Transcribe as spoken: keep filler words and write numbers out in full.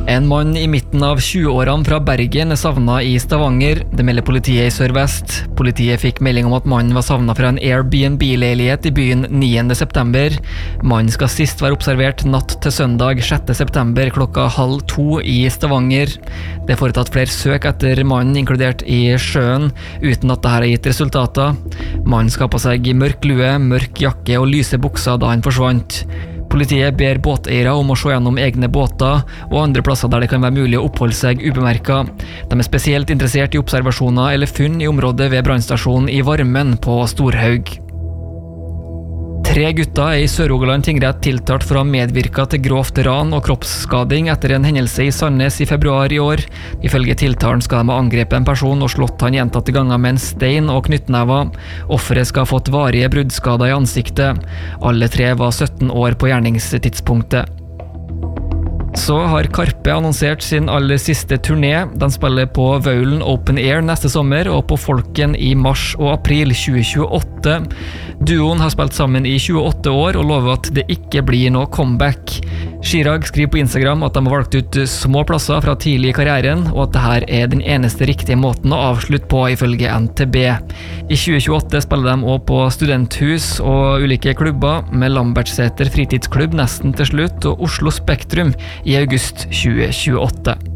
En mann i midten av tjue-årene fra Bergen er savnet i Stavanger. Det melder politiet i Sør-Vest. Politiet fikk melding om at mannen var savnet fra en Airbnb-leilighet i byen niende september. Mannen skal sist være observert natt til søndag sjette september klokka halv to i Stavanger. Det er foretatt flere søk etter mannen, inkludert i sjøen, uten at dette har gitt resultater. Mannen skal på seg mørk lue, mørk jakke og lyse bukser da han forsvant. Politiet ber båteiere om å se gjennom egne båter og andre plasser der det kan være mulig å oppholde seg ubemerket. De er spesielt interessert i observasjoner eller funn i området ved brannstasjonen i Varmen på Storhaug. Tre gutter er i Sør-Rogaland tingrett tiltalt for å ha medvirket til grovt ran og kroppsskading etter en hendelse i Sandnes i februar i år. Ifølge tiltalen skal de ha angrepet en person og slått han gjentatte ganger med en stein og knyttnever. Offeret skal ha fått varige bruddskader i ansiktet. Alle tre var sytten år på gjerningstidspunktet. Så har Karpe annonsert sin aller siste turné. Den spiller på Vaulen Open Air neste sommer og på Folken i mars og april tjue tjueåtte. Duoen har spilt sammen i tjueåtte år og lover at det ikke blir noe comeback. Chirag skriver på Instagram at de har valgt ut små plasser fra tidlig i karrieren, og at dette er den eneste riktige måten å avslutte på ifølge N T B. I tjue tjueåtte spiller de også på studenthus og ulike klubber, med Lambertseter fritidsklubb nesten til slutt og Oslo Spektrum i august tjue tjueåtte.